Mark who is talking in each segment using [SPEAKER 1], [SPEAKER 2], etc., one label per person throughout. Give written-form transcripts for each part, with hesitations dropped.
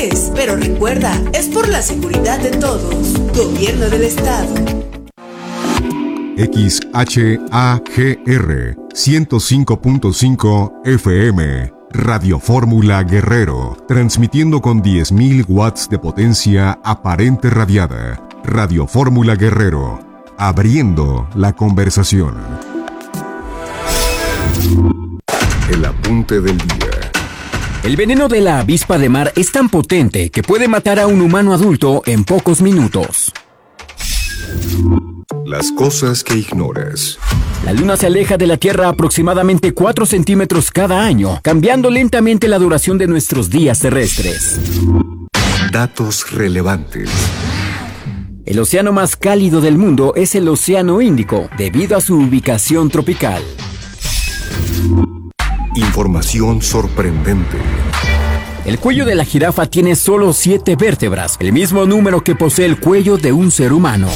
[SPEAKER 1] es, pero recuerda, es por la seguridad de todos. Gobierno del Estado.
[SPEAKER 2] XHAGR 105.5 FM Radio Fórmula Guerrero, transmitiendo con 10.000 watts de potencia aparente radiada. Radio Fórmula Guerrero, abriendo la conversación. El apunte del día.
[SPEAKER 3] El veneno de la avispa de mar es tan potente que puede matar a un humano adulto en pocos minutos.
[SPEAKER 2] Las cosas que ignoras.
[SPEAKER 3] La Luna se aleja de la Tierra aproximadamente 4 centímetros cada año, cambiando lentamente la duración de nuestros días terrestres.
[SPEAKER 2] Datos relevantes.
[SPEAKER 3] El océano más cálido del mundo es el Océano Índico, debido a su ubicación tropical.
[SPEAKER 2] Información sorprendente.
[SPEAKER 3] El cuello de la jirafa tiene solo 7 vértebras, el mismo número que posee el cuello de un ser humano.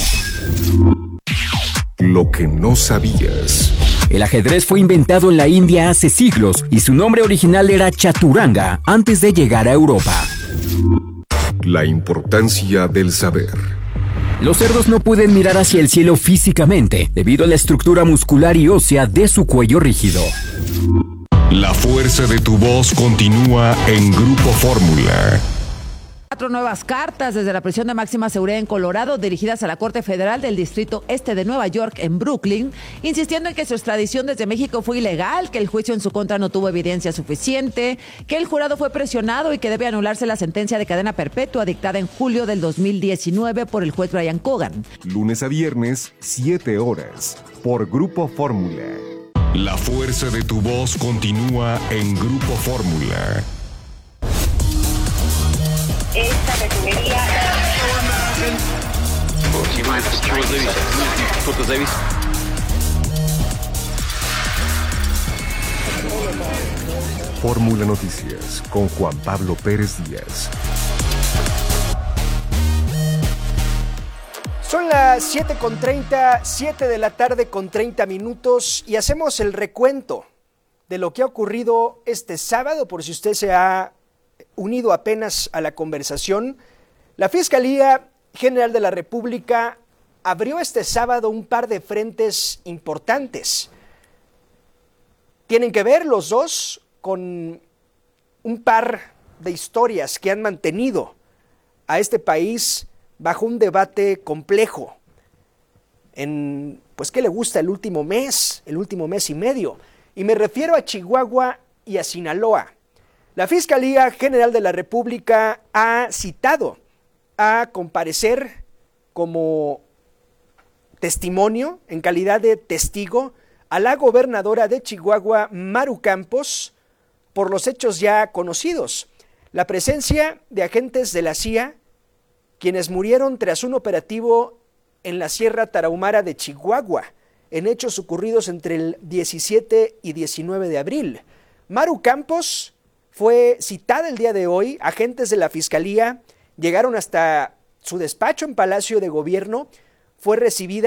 [SPEAKER 2] Lo que no sabías.
[SPEAKER 3] El ajedrez fue inventado en la India hace siglos y su nombre original era chaturanga antes de llegar a Europa.
[SPEAKER 2] La importancia del saber.
[SPEAKER 3] Los cerdos no pueden mirar hacia el cielo físicamente debido a la estructura muscular y ósea de su cuello rígido.
[SPEAKER 2] La fuerza de tu voz continúa en Grupo Fórmula.
[SPEAKER 4] 4 nuevas cartas desde la prisión de máxima seguridad en Colorado dirigidas a la Corte Federal del Distrito Este de Nueva York en Brooklyn, insistiendo en que su extradición desde México fue ilegal, que el juicio en su contra no tuvo evidencia suficiente, que el jurado fue presionado y que debe anularse la sentencia de cadena perpetua dictada en julio del 2019 por el juez Brian Cogan.
[SPEAKER 2] Lunes a viernes, 7 horas, por Grupo Fórmula. La fuerza de tu voz continúa en Grupo Fórmula.
[SPEAKER 5] Esta refinería.
[SPEAKER 2] Fórmula Noticias con Juan Pablo Pérez Díaz.
[SPEAKER 6] Son las 7:30, 7 de la tarde con 30 minutos y hacemos el recuento de lo que ha ocurrido este sábado, por si usted se ha unido apenas a la conversación. La Fiscalía General de la República abrió este sábado un par de frentes importantes. Tienen que ver los dos con un par de historias que han mantenido a este país bajo un debate complejo en, pues, ¿qué le gusta? El último mes y medio. Y me refiero a Chihuahua y a Sinaloa. La Fiscalía General de la República ha citado a comparecer como testimonio, en calidad de testigo, a la gobernadora de Chihuahua, Maru Campos, por los hechos ya conocidos. La presencia de agentes de la CIA, quienes murieron tras un operativo en la Sierra Tarahumara de Chihuahua, en hechos ocurridos entre el 17 y 19 de abril. Maru Campos fue citada el día de hoy. Agentes de la Fiscalía llegaron hasta su despacho en Palacio de Gobierno. Fueron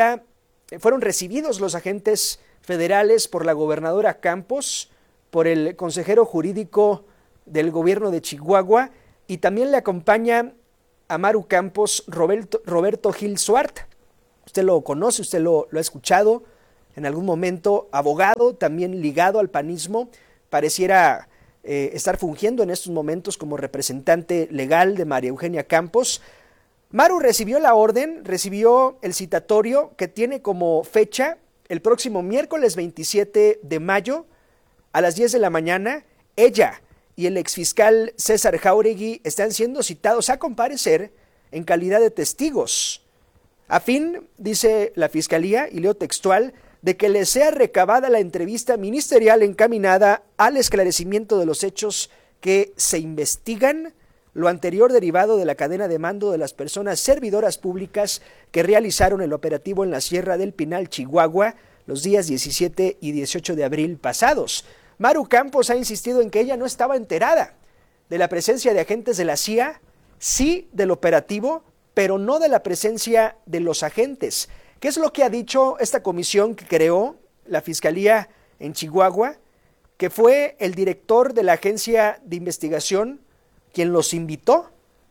[SPEAKER 6] recibidos los agentes federales por la gobernadora Campos, por el consejero jurídico del gobierno de Chihuahua, y también le acompaña a Maru Campos Roberto Gil Suart. Usted lo conoce, usted lo ha escuchado en algún momento, abogado, también ligado al panismo, pareciera estar fungiendo en estos momentos como representante legal de María Eugenia Campos. Maru recibió la orden, recibió el citatorio que tiene como fecha el próximo miércoles 27 de mayo a las 10 de la mañana. Ella y el exfiscal César Jáuregui están siendo citados a comparecer en calidad de testigos, a fin, dice la Fiscalía, y leo textual, de que les sea recabada la entrevista ministerial encaminada al esclarecimiento de los hechos que se investigan, lo anterior derivado de la cadena de mando de las personas servidoras públicas que realizaron el operativo en la Sierra del Pinal, Chihuahua, los días 17 y 18 de abril pasados. Maru Campos ha insistido en que ella no estaba enterada de la presencia de agentes de la CIA, sí del operativo, pero no de la presencia de los agentes. ¿Qué es lo que ha dicho esta comisión que creó la Fiscalía en Chihuahua? Que fue el director de la agencia de investigación quien los invitó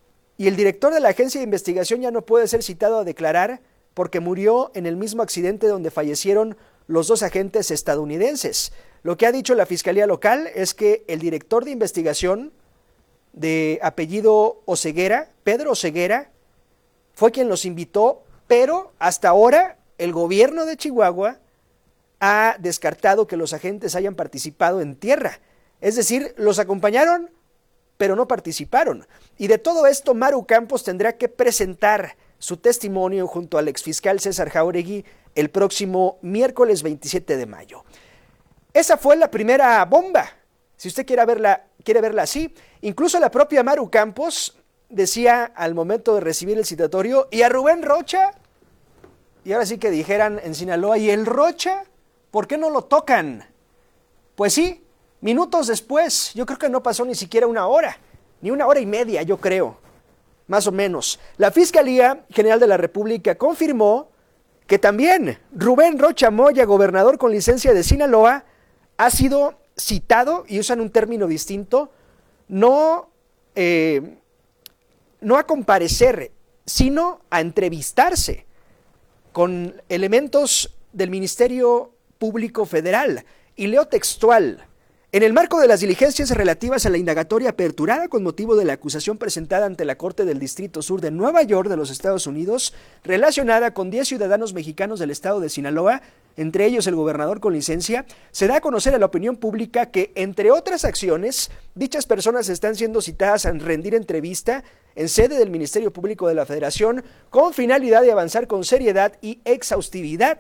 [SPEAKER 6] y el director de la agencia de investigación ya no puede ser citado a declarar porque murió en el mismo accidente donde fallecieron los 2 agentes estadounidenses. Lo que ha dicho la Fiscalía Local es que el director de investigación de apellido Oseguera, Pedro Oseguera, fue quien los invitó, pero hasta ahora el gobierno de Chihuahua ha descartado que los agentes hayan participado en tierra. Es decir, los acompañaron, pero no participaron. Y de todo esto, Maru Campos tendrá que presentar su testimonio junto al exfiscal César Jáuregui el próximo miércoles 27 de mayo. Esa fue la primera bomba, si usted quiere verla así. Incluso la propia Maru Campos decía al momento de recibir el citatorio, ¿y a Rubén Rocha? Y ahora sí que dijeran en Sinaloa, ¿y el Rocha? ¿Por qué no lo tocan? Pues sí, minutos después, yo creo que no pasó ni siquiera una hora, ni una hora y media, yo creo, más o menos. La Fiscalía General de la República confirmó que también Rubén Rocha Moya, gobernador con licencia de Sinaloa, ha sido citado, y usan un término distinto, no a comparecer, sino a entrevistarse con elementos del Ministerio Público Federal. Y leo textual: en el marco de las diligencias relativas a la indagatoria aperturada con motivo de la acusación presentada ante la Corte del Distrito Sur de Nueva York de los Estados Unidos, relacionada con 10 ciudadanos mexicanos del estado de Sinaloa, entre ellos el gobernador con licencia, se da a conocer a la opinión pública que, entre otras acciones, dichas personas están siendo citadas a rendir entrevista en sede del Ministerio Público de la Federación con finalidad de avanzar con seriedad y exhaustividad.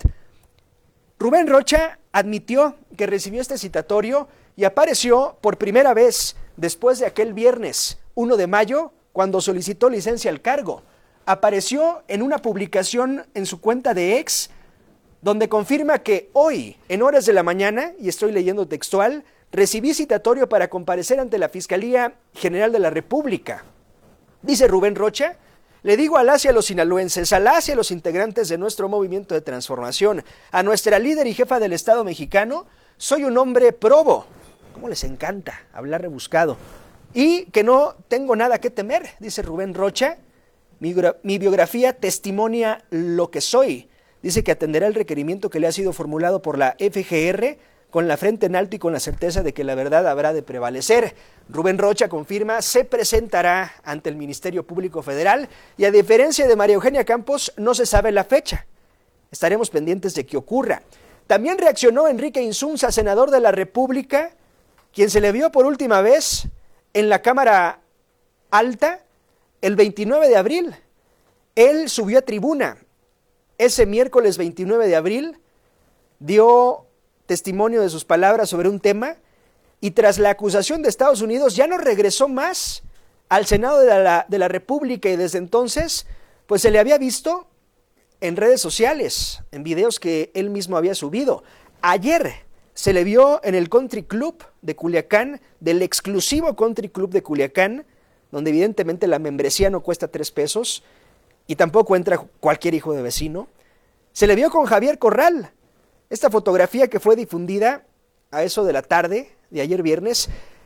[SPEAKER 6] Rubén Rocha admitió que recibió este citatorio y apareció por primera vez después de aquel viernes 1 de mayo, cuando solicitó licencia al cargo. Apareció en una publicación en su cuenta de X, donde confirma que hoy, en horas de la mañana, y estoy leyendo textual, recibí citatorio para comparecer ante la Fiscalía General de la República. Dice Rubén Rocha: le digo a las y a los sinaloenses, a las y a los integrantes de nuestro movimiento de transformación, a nuestra líder y jefa del Estado mexicano, soy un hombre probo. ¿Cómo les encanta hablar rebuscado? Y que no tengo nada que temer, dice Rubén Rocha. Mi biografía testimonia lo que soy. Dice que atenderá el requerimiento que le ha sido formulado por la FGR con la frente en alto y con la certeza de que la verdad habrá de prevalecer. Rubén Rocha confirma se presentará ante el Ministerio Público Federal y, a diferencia de María Eugenia Campos, no se sabe la fecha. Estaremos pendientes de que ocurra. También reaccionó Enrique Insunza, senador de la República, quien se le vio por última vez en la Cámara Alta el 29 de abril. Él subió a tribuna ese miércoles 29 de abril, dio testimonio de sus palabras sobre un tema y, tras la acusación de Estados Unidos, ya no regresó más al Senado de la República, y desde entonces pues se le había visto en redes sociales, en videos que él mismo había subido. Ayer se le vio en el Country Club de Culiacán, del exclusivo Country Club de Culiacán, donde evidentemente la membresía no cuesta 3 pesos y tampoco entra cualquier hijo de vecino. Se le vio con Javier Corral. Esta fotografía que fue difundida a eso de la tarde de ayer viernes,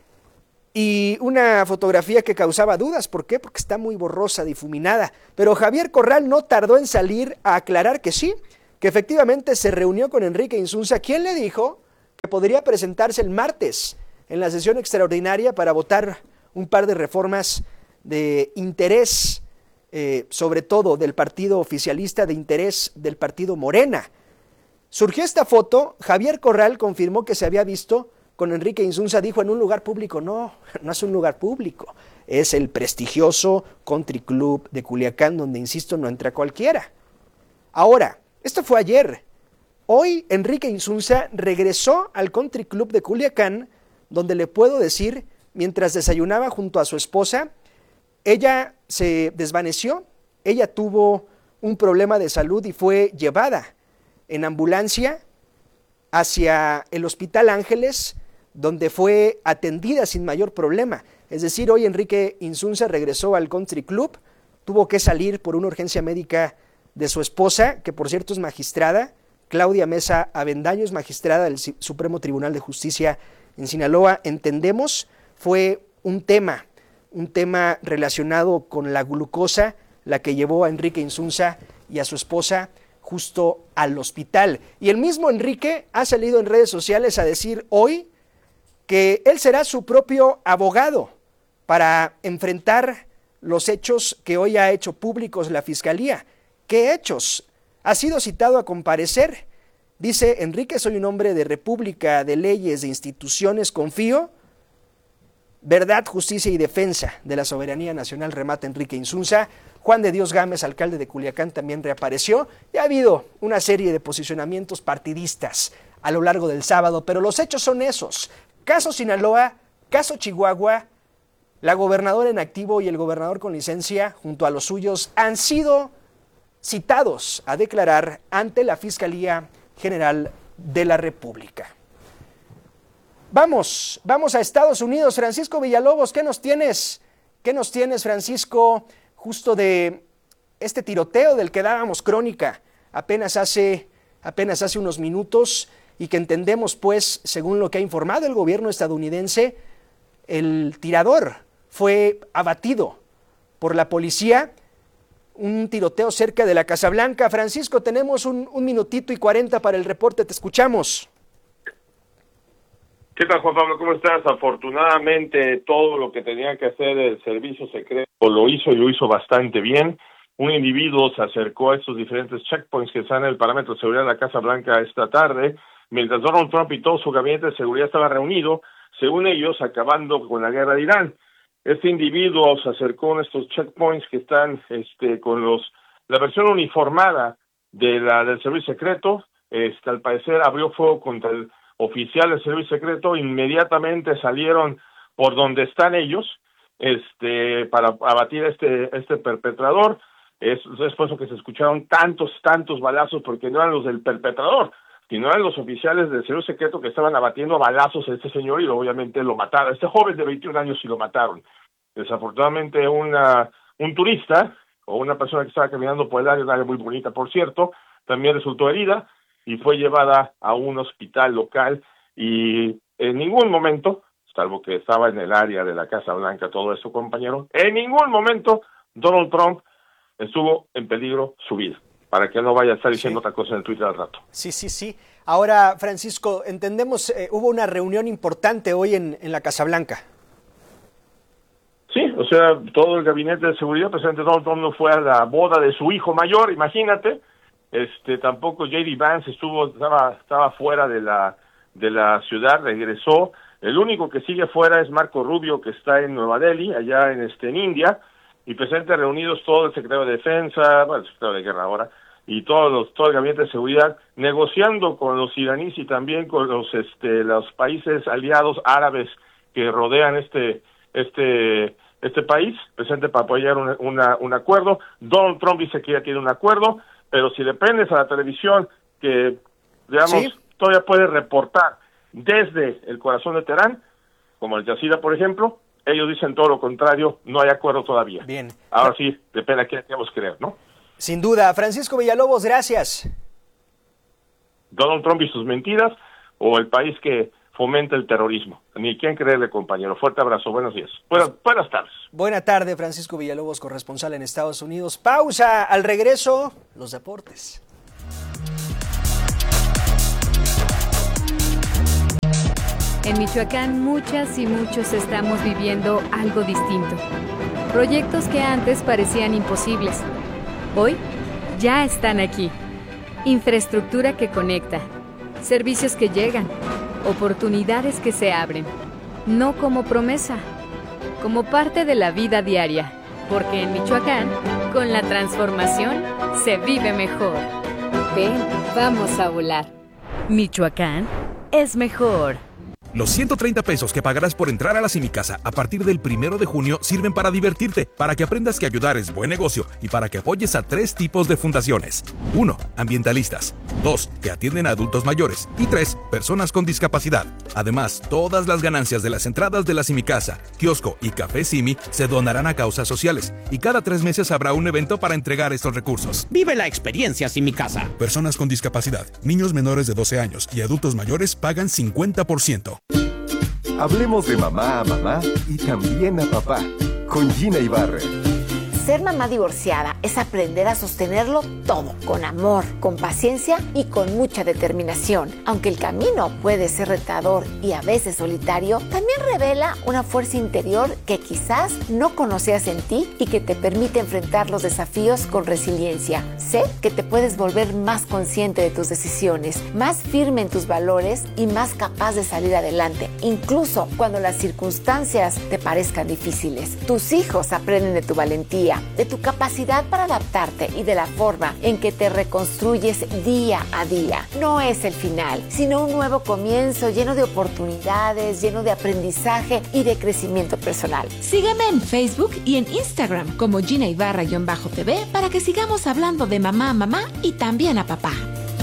[SPEAKER 6] y una fotografía que causaba dudas. ¿Por qué? Porque está muy borrosa, difuminada. Pero Javier Corral no tardó en salir a aclarar que sí, que efectivamente se reunió con Enrique Insunza, quien le dijo que podría presentarse el martes en la sesión extraordinaria para votar un par de reformas de interés, sobre todo del partido oficialista, de interés del partido Morena. Surgió esta foto. Javier Corral confirmó que se había visto con Enrique Insunza. Dijo en un lugar público. No es un lugar público, es el prestigioso Country Club de Culiacán, donde, insisto, no entra cualquiera. Ahora, esto fue ayer. Hoy Enrique Insunza regresó al Country Club de Culiacán, donde le puedo decir, mientras desayunaba junto a su esposa, ella se desvaneció. Ella tuvo un problema de salud y fue llevada en ambulancia hacia el Hospital Ángeles, donde fue atendida sin mayor problema. Es decir, hoy Enrique Insunza regresó al Country Club, tuvo que salir por una urgencia médica de su esposa, que por cierto es magistrada. Claudia Mesa Avendaño es magistrada del Supremo Tribunal de Justicia en Sinaloa. Entendemos, fue un tema un tema relacionado con la glucosa, la que llevó a Enrique Insunza y a su esposa justo al hospital. Y el mismo Enrique ha salido en redes sociales a decir hoy que él será su propio abogado para enfrentar los hechos que hoy ha hecho públicos la Fiscalía. ¿Qué hechos? Ha sido citado a comparecer. Dice Enrique: soy un hombre de república, de leyes, de instituciones, confío. Verdad, justicia y defensa de la soberanía nacional, remata Enrique Insunza. Juan de Dios Gámez, alcalde de Culiacán, también reapareció. Y ha habido una serie de posicionamientos partidistas a lo largo del sábado, pero los hechos son esos. Caso Sinaloa, caso Chihuahua, la gobernadora en activo y el gobernador con licencia, junto a los suyos, han sido citados a declarar ante la Fiscalía General de la República. Vamos a Estados Unidos. Francisco Villalobos, ¿qué nos tienes? ¿Qué nos tienes, Francisco, justo de este tiroteo del que dábamos crónica apenas hace unos minutos y que entendemos, pues, según lo que ha informado el gobierno estadounidense, el tirador fue abatido por la policía? Un tiroteo cerca de la Casa Blanca. Francisco, tenemos un minutito y 40 para el reporte, te escuchamos.
[SPEAKER 7] ¿Qué tal, Juan Pablo? ¿Cómo estás? Afortunadamente, todo lo que tenía que hacer el servicio secreto lo hizo, y lo hizo bastante bien. Un individuo se acercó a estos diferentes checkpoints que están en el parámetro de seguridad de la Casa Blanca esta tarde, mientras Donald Trump y todo su gabinete de seguridad estaba reunido, según ellos, acabando con la guerra de Irán. Este individuo se acercó a estos checkpoints que están con la versión uniformada del servicio secreto. Al parecer abrió fuego contra el oficial del servicio secreto. Inmediatamente salieron por donde están ellos para abatir a este perpetrador. Es por eso que se escucharon tantos balazos, porque no eran los del perpetrador, sino eran los oficiales del servicio secreto que estaban abatiendo a balazos a este señor, y obviamente lo mataron. Este joven de 21 años sí lo mataron. Desafortunadamente un turista o una persona que estaba caminando por el área, una área muy bonita por cierto, también resultó herida y fue llevada a un hospital local, y en ningún momento, salvo que estaba en el área de la Casa Blanca, todo eso, compañero, en ningún momento Donald Trump estuvo en peligro su vida, para que no vaya a estar diciendo otra cosa en el Twitter al rato.
[SPEAKER 6] Sí. Ahora, Francisco, entendemos, hubo una reunión importante hoy en la Casa Blanca.
[SPEAKER 7] Sí, o sea, todo el gabinete de seguridad, el presidente Donald Trump no fue a la boda de su hijo mayor, imagínate. Tampoco J.D. Vance estaba fuera de la ciudad, regresó. El único que sigue fuera es Marco Rubio, que está en Nueva Delhi, allá en India, y presente reunidos todo el secretario de Defensa, el secretario de Guerra ahora, y todo el gabinete de seguridad, negociando con los iraníes y también con los países aliados árabes que rodean este país, presente para apoyar un acuerdo. Donald Trump dice que ya tiene un acuerdo, pero si le prendes a la televisión que, digamos, todavía puede reportar desde el corazón de Teherán, como Al Jazeera, por ejemplo, ellos dicen todo lo contrario, no hay acuerdo todavía.
[SPEAKER 6] Bien.
[SPEAKER 7] Ahora sí, depende a quién queremos creer, ¿no?
[SPEAKER 6] Sin duda. Francisco Villalobos, gracias.
[SPEAKER 7] Donald Trump y sus mentiras, o el país que fomenta el terrorismo. Ni quién creerle, compañero. Fuerte abrazo, buenos días. Buenas tardes.
[SPEAKER 6] Buena tarde, Francisco Villalobos, corresponsal en Estados Unidos. Pausa, al regreso, los deportes.
[SPEAKER 8] En Michoacán, muchas y muchos estamos viviendo algo distinto. Proyectos que antes parecían imposibles, hoy ya están aquí. Infraestructura que conecta, servicios que llegan, oportunidades que se abren. No como promesa, como parte de la vida diaria. Porque en Michoacán, con la transformación, se vive mejor. Ven, vamos a volar. Michoacán es mejor.
[SPEAKER 9] Los 130 pesos que pagarás por entrar a la Simicasa a partir del 1 de junio sirven para divertirte, para que aprendas que ayudar es buen negocio y para que apoyes a 3 tipos de fundaciones. 1. Ambientalistas. 2. Que atienden a adultos mayores. Y 3. Personas con discapacidad. Además, todas las ganancias de las entradas de la Simicasa, kiosco y café Simi se donarán a causas sociales. Y cada 3 meses habrá un evento para entregar estos recursos.
[SPEAKER 10] Vive la experiencia Simicasa.
[SPEAKER 9] Personas con discapacidad, niños menores de 12 años y adultos mayores pagan 50%.
[SPEAKER 2] Hablemos de mamá a mamá y también a papá. con Gina Ibarra.
[SPEAKER 11] Ser mamá divorciada es aprender a sostenerlo todo, con amor, con paciencia y con mucha determinación. Aunque el camino puede ser retador y a veces solitario, también revela una fuerza interior que quizás no conocías en ti y que te permite enfrentar los desafíos con resiliencia. Sé que te puedes volver más consciente de tus decisiones, más firme en tus valores y más capaz de salir adelante, incluso cuando las circunstancias te parezcan difíciles. Tus hijos aprenden de tu valentía, de tu capacidad para adaptarte y de la forma en que te reconstruyes día a día. No es el final, sino un nuevo comienzo lleno de oportunidades, lleno de aprendizaje y de crecimiento personal.
[SPEAKER 12] Sígueme en Facebook y en Instagram como Gina Ibarra-TV para que sigamos hablando de mamá a mamá y también a papá.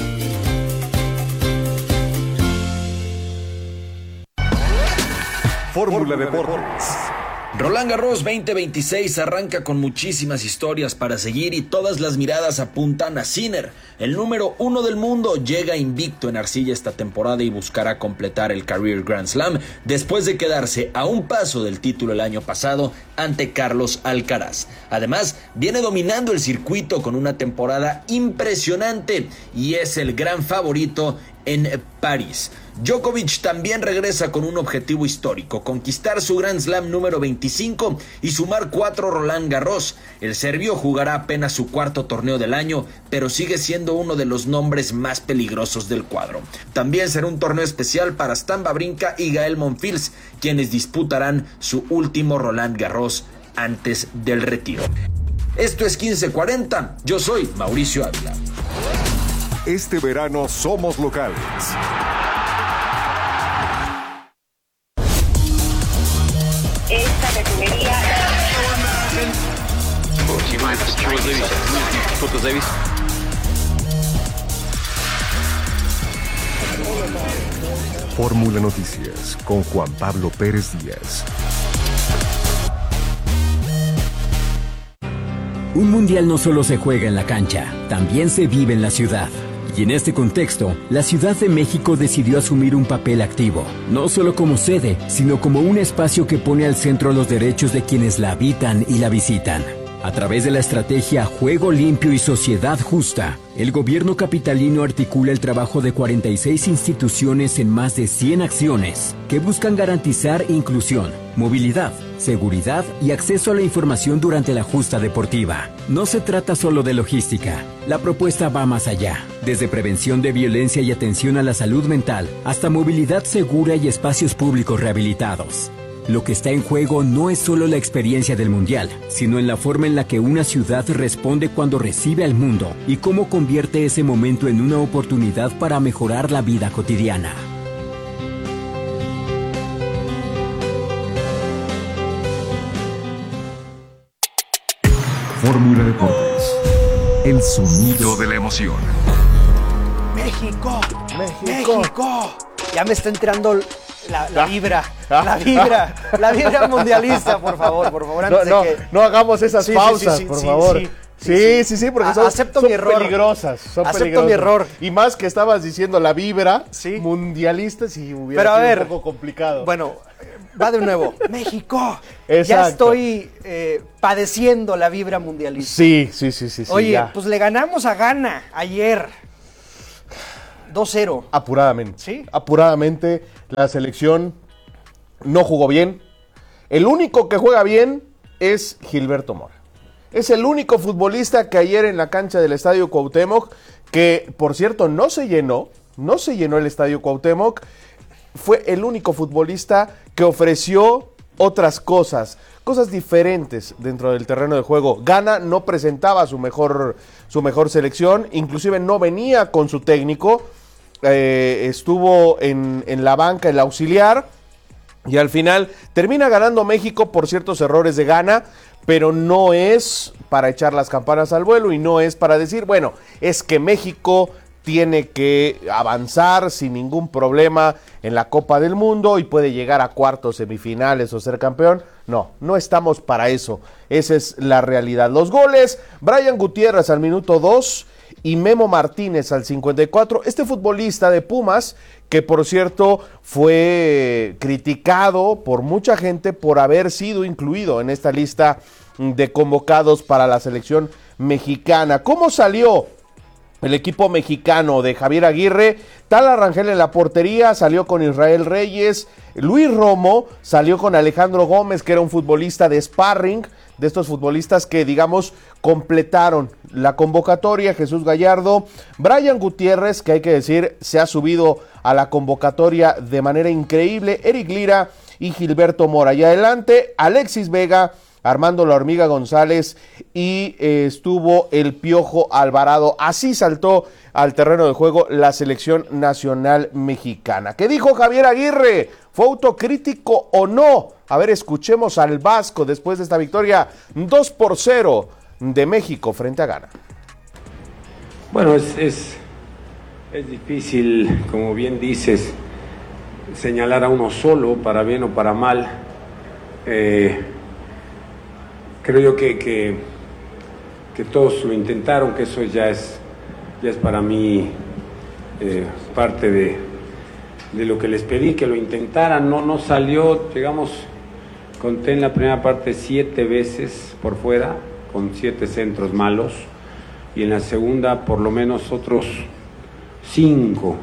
[SPEAKER 2] Fórmula Deportes.
[SPEAKER 13] Roland Garros 2026 arranca con muchísimas historias para seguir y todas las miradas apuntan a Sinner. El número 1 del mundo llega invicto en arcilla esta temporada y buscará completar el Career Grand Slam después de quedarse a un paso del título el año pasado ante Carlos Alcaraz. Además, viene dominando el circuito con una temporada impresionante y es el gran favorito en París. Djokovic también regresa con un objetivo histórico: conquistar su Grand Slam número 25 y sumar 4 Roland Garros. El serbio jugará apenas su cuarto torneo del año, pero sigue siendo uno de los nombres más peligrosos del cuadro. También será un torneo especial para Stan Wawrinka y Gael Monfils, quienes disputarán su último Roland Garros antes del retiro. Esto es 1540, yo soy Mauricio Ávila.
[SPEAKER 2] Este verano somos locales.
[SPEAKER 5] Esta refinería.
[SPEAKER 2] Fórmula Noticias con Juan Pablo Pérez Díaz.
[SPEAKER 3] Un mundial no solo se juega en la cancha, también se vive en la ciudad. Y en este contexto, la Ciudad de México decidió asumir un papel activo, no solo como sede, sino como un espacio que pone al centro los derechos de quienes la habitan y la visitan. A través de la estrategia Juego Limpio y Sociedad Justa, el gobierno capitalino articula el trabajo de 46 instituciones en más de 100 acciones que buscan garantizar inclusión, movilidad, seguridad y acceso a la información durante la justa deportiva. No se trata solo de logística. La propuesta va más allá, desde prevención de violencia y atención a la salud mental, hasta movilidad segura y espacios públicos rehabilitados. Lo que está en juego no es solo la experiencia del Mundial, sino en la forma en la que una ciudad responde cuando recibe al mundo y cómo convierte ese momento en una oportunidad para mejorar la vida cotidiana.
[SPEAKER 2] Fórmula Deportes. El sonido de la emoción.
[SPEAKER 6] México. Ya me está entrando la vibra mundialista, por favor.
[SPEAKER 14] No hagamos esas pausas, por favor. Sí, porque son
[SPEAKER 6] mi error.
[SPEAKER 14] Peligrosas.
[SPEAKER 6] Acepto mi error.
[SPEAKER 14] Y más que estabas diciendo la vibra mundialista, si hubiera sido un poco complicado.
[SPEAKER 6] Bueno, va de nuevo. México.
[SPEAKER 14] Exacto.
[SPEAKER 6] Ya estoy padeciendo la vibra mundialista.
[SPEAKER 14] Sí.
[SPEAKER 6] Oye,
[SPEAKER 14] ya.
[SPEAKER 6] Pues le ganamos a Ghana ayer. 2-0.
[SPEAKER 14] Apuradamente.
[SPEAKER 6] ¿Sí?
[SPEAKER 14] Apuradamente. La selección no jugó bien. El único que juega bien es Gilberto Mora. Es el único futbolista que ayer en la cancha del Estadio Cuauhtémoc, que por cierto no se llenó el Estadio Cuauhtémoc, fue el único futbolista que ofreció otras cosas diferentes dentro del terreno de juego. Ghana no presentaba su mejor selección, inclusive no venía con su técnico, estuvo en la banca el auxiliar y al final termina ganando México por ciertos errores de Ghana, pero no es para echar las campanas al vuelo y no es para decir, bueno, es que México tiene que avanzar sin ningún problema en la Copa del Mundo y puede llegar a cuartos, semifinales o ser campeón. No estamos para eso. Esa es la realidad. Los goles: Brian Gutiérrez al minuto 2 y Memo Martínez al 54. Este futbolista de Pumas, que por cierto fue criticado por mucha gente por haber sido incluido en esta lista de convocados para la selección mexicana. ¿Cómo salió el equipo mexicano de Javier Aguirre? Tala Rangel en la portería, salió con Israel Reyes. Luis Romo salió con Alejandro Gómez, que era un futbolista de sparring, de estos futbolistas que, digamos, completaron la convocatoria. Jesús Gallardo, Brian Gutiérrez, que hay que decir, se ha subido a la convocatoria de manera increíble, Eric Lira y Gilberto Mora. Y adelante, Alexis Vega, Armando La Hormiga González y estuvo el Piojo Alvarado. Así saltó al terreno de juego la selección nacional mexicana. ¿Qué dijo Javier Aguirre? ¿Fue autocrítico o no? A ver, escuchemos al Vasco después de esta victoria 2-0 de México frente a Ghana.
[SPEAKER 15] Bueno, es difícil, como bien dices, señalar a uno solo, para bien o para mal. Creo yo que todos lo intentaron, que eso ya es para mí parte de lo que les pedí, que lo intentaran. No salió, conté en la primera parte 7 veces por fuera, con 7 centros malos, y en la segunda por lo menos otros 5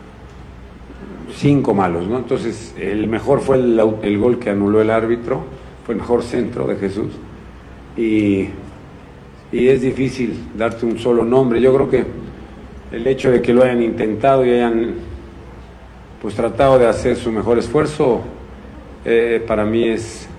[SPEAKER 15] malos, ¿no? Entonces el mejor fue el gol que anuló el árbitro, fue el mejor centro de Jesús. Y es difícil darte un solo nombre. Yo creo que el hecho de que lo hayan intentado y hayan pues tratado de hacer su mejor esfuerzo, para mí es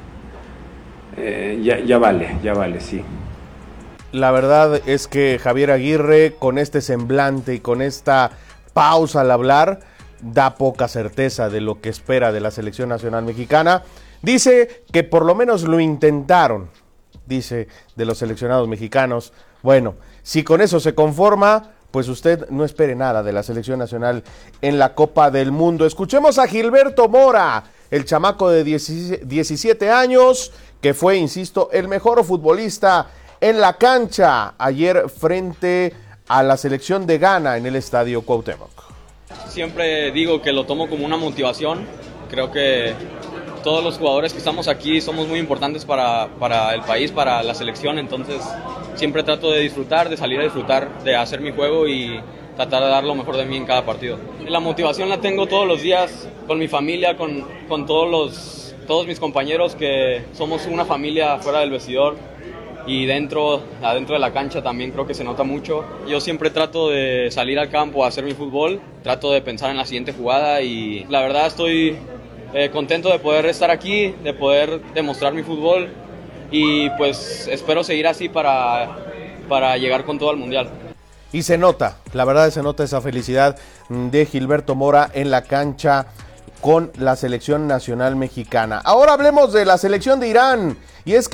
[SPEAKER 15] ya vale, sí.
[SPEAKER 14] La verdad es que Javier Aguirre, con este semblante y con esta pausa al hablar, da poca certeza de lo que espera de la selección nacional mexicana. Dice que por lo menos lo intentaron, dice, de los seleccionados mexicanos. Bueno, si con eso se conforma, pues usted no espere nada de la selección nacional en la Copa del Mundo. Escuchemos a Gilberto Mora, el chamaco de 17 años, que fue, insisto, el mejor futbolista en la cancha ayer frente a la selección de Ghana en el Estadio Cuauhtémoc.
[SPEAKER 16] Siempre digo que lo tomo como una motivación. Creo que todos los jugadores que estamos aquí somos muy importantes para el país, para la selección, entonces siempre trato de disfrutar, de salir a disfrutar, de hacer mi juego y tratar de dar lo mejor de mí en cada partido. La motivación la tengo todos los días con mi familia, con todos mis compañeros, que somos una familia fuera del vestidor, y adentro de la cancha también creo que se nota mucho. Yo siempre trato de salir al campo a hacer mi fútbol, trato de pensar en la siguiente jugada, y la verdad estoy contento de poder estar aquí, de poder demostrar mi fútbol, y pues espero seguir así para llegar con todo al Mundial.
[SPEAKER 14] Y se nota, la verdad se nota esa felicidad de Gilberto Mora en la cancha con la selección nacional mexicana. Ahora hablemos de la selección de Irán, y es que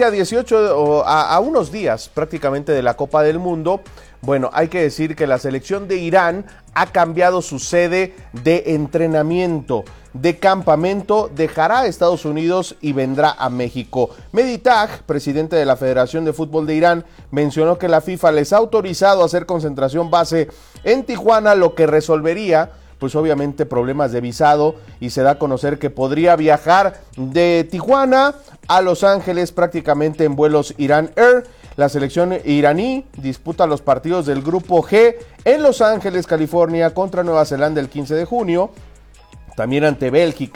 [SPEAKER 14] a unos días prácticamente de la Copa del Mundo, bueno, hay que decir que la selección de Irán ha cambiado su sede de entrenamiento, de campamento, dejará Estados Unidos y vendrá a México. Mehdi Tagh, presidente de la Federación de Fútbol de Irán, mencionó que la FIFA les ha autorizado a hacer concentración base en Tijuana, lo que resolvería pues obviamente problemas de visado, y se da a conocer que podría viajar de Tijuana a Los Ángeles prácticamente en vuelos Iran Air. La selección iraní disputa los partidos del Grupo G en Los Ángeles, California, contra Nueva Zelanda el 15 de junio, también ante Bélgica